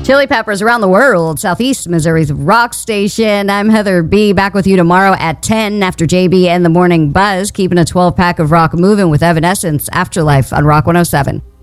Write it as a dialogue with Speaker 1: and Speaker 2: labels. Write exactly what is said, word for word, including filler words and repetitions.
Speaker 1: Chili Peppers around the world, Southeast Missouri's rock station. I'm Heather B. Back with you tomorrow at ten after J B and the Morning Buzz, keeping a twelve-pack of rock moving with Evanescence, Afterlife on Rock one oh seven.